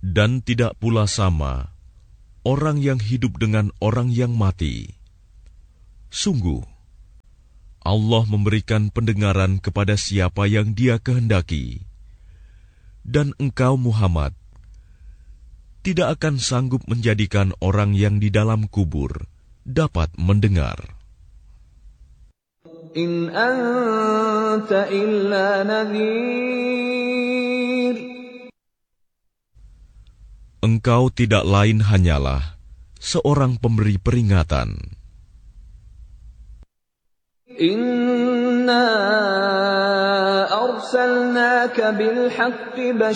Dan tidak pula sama orang yang hidup dengan orang yang mati. Sungguh, Allah memberikan pendengaran kepada siapa yang Dia kehendaki. Dan engkau Muhammad tidak akan sanggup menjadikan orang yang di dalam kubur dapat mendengar. In anta illa nadhir. Engkau tidak lain hanyalah seorang pemberi peringatan. Inna arsalnaka bil haqqi